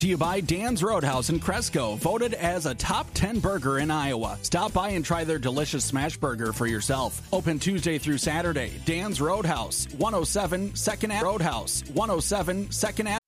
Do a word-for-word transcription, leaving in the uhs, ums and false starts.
to you by Dan's Roadhouse in Cresco, voted as a top ten burger in Iowa. Stop by and try their delicious smash burger for yourself. Open Tuesday through Saturday. Dan's Roadhouse, one oh seven second Roadhouse, one oh seven second